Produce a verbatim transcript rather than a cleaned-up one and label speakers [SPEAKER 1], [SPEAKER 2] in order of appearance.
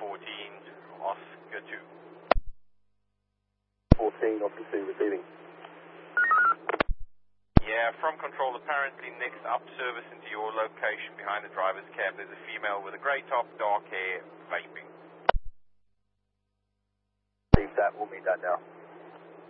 [SPEAKER 1] fourteen, Oscar two.
[SPEAKER 2] fourteen, Oscar two, receiving.
[SPEAKER 1] Yeah, from control, apparently next up service into your location behind the driver's cab. There's a female with a grey top, dark hair, vaping.
[SPEAKER 2] Leave that, we'll meet that now.